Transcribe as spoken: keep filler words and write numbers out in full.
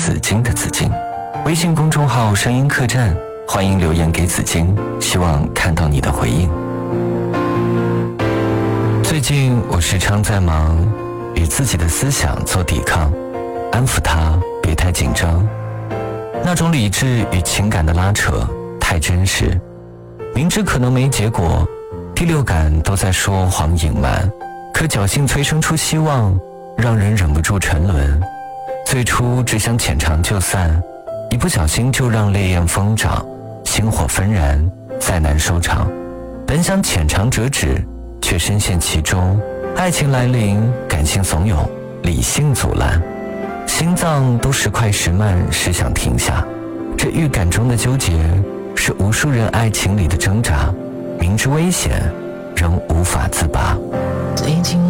紫金的紫金。微信公众号声音客栈，欢迎留言给紫金，希望看到你的回应。最近我时常在忙与自己的思想做抵抗，安抚他别太紧张。那种理智与情感的拉扯太真实，明知可能没结果，第六感都在说谎隐瞒，可侥幸催生出希望，让人忍不住沉沦。最初只想浅尝就散，一不小心就让烈焰疯长，星火纷燃，再难收场。本想浅尝辄止，却深陷其中，爱情来临，感性怂恿，理性阻拦，心脏都时快时慢，时想停下。这预感中的纠结，是无数人爱情里的挣扎，明知危险，仍无法自拔。 最近